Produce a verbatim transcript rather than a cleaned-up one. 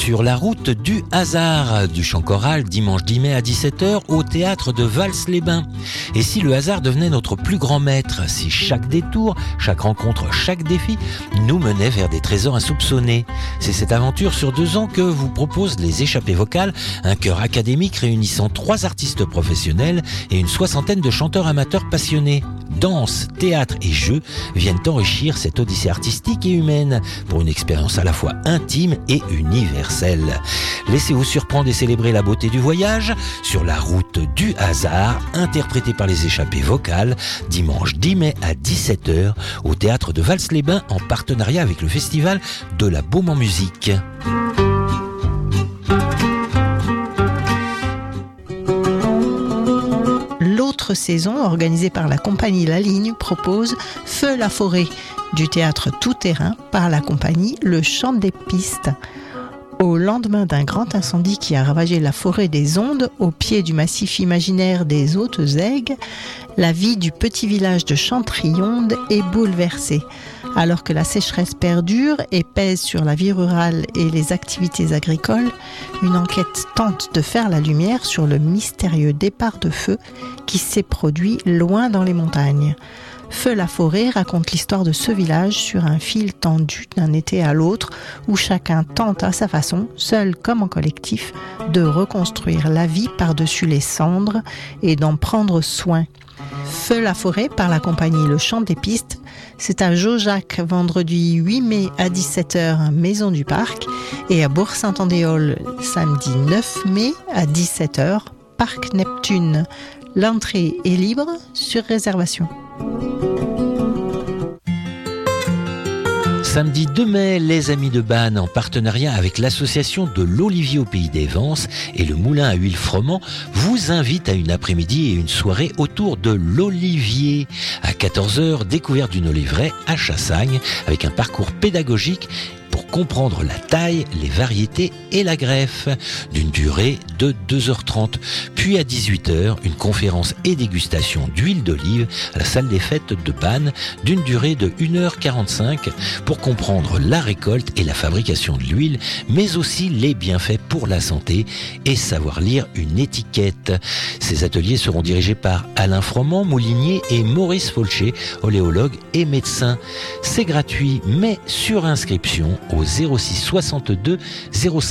sur la route du hasard, du chant choral dimanche dix mai à dix-sept heures au théâtre de Vals-les-Bains. Et si le hasard devenait notre plus grand maître, si chaque détour, chaque rencontre, chaque défi nous menait vers des trésors insoupçonnés. C'est cette aventure sur deux ans que vous propose Les Échappées Vocales, un chœur académique réunissant trois artistes professionnels et une soixantaine de chanteurs amateurs passionnés. Danse, théâtre et jeu viennent enrichir cette odyssée artistique et humaine pour une expérience à la fois intime et universelle. Laissez-vous surprendre et célébrer la beauté du voyage sur la route du hasard, interprété par Les Échappées Vocales, dimanche dix mai à dix-sept heures au théâtre de Vals-les-Bains en partenariat avec le festival de la Baume en musique. L'autre saison, organisée par la compagnie La Ligne, propose Feu la forêt, du théâtre tout-terrain par la compagnie Le Chant des Pistes. Au lendemain d'un grand incendie qui a ravagé la forêt des Ondes, au pied du massif imaginaire des Hautes-Aigues, la vie du petit village de Chantrionde est bouleversée. Alors que la sécheresse perdure et pèse sur la vie rurale et les activités agricoles, une enquête tente de faire la lumière sur le mystérieux départ de feu qui s'est produit loin dans les montagnes. Feu la forêt raconte l'histoire de ce village sur un fil tendu d'un été à l'autre où chacun tente à sa façon, seul comme en collectif, de reconstruire la vie par-dessus les cendres et d'en prendre soin. Feu la forêt par la compagnie Le Chant des Pistes, c'est à Jaujac vendredi huit mai à dix-sept heures Maison du Parc et à Bourg-Saint-Andéol samedi neuf mai à dix-sept heures Parc Neptune. L'entrée est libre sur réservation. Samedi deux mai, les Amis de Bannes, en partenariat avec l'association de l'Olivier au Pays des Vences et le Moulin à Huile Froment, vous invitent à une après-midi et une soirée autour de l'Olivier. À quatorze heures, découverte d'une oliveraie à Chassagne avec un parcours pédagogique pour comprendre la taille, les variétés et la greffe, d'une durée de deux heures trente. Puis à dix-huit heures, une conférence et dégustation d'huile d'olive à la salle des fêtes de Bannes, d'une durée de une heure quarante-cinq pour comprendre la récolte et la fabrication de l'huile, mais aussi les bienfaits pour la santé et savoir lire une étiquette. Ces ateliers seront dirigés par Alain Froment, moulinier, et Maurice Folcher, oléologue et médecin. C'est gratuit, mais sur inscription au zéro six soixante-deux zéro cinq